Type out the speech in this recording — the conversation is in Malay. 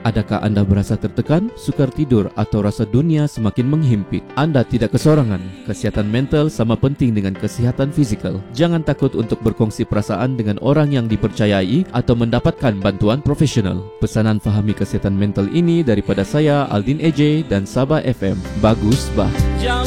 Adakah anda berasa tertekan, sukar tidur atau rasa dunia semakin menghimpit? Anda tidak kesorangan. Kesihatan mental sama penting dengan kesihatan fizikal. Jangan takut untuk berkongsi perasaan dengan orang yang dipercayai atau mendapatkan bantuan profesional. Pesanan Fahami Kesihatan Mental ini daripada saya, Aldin AJ dan Sabah FM. Bagus bah.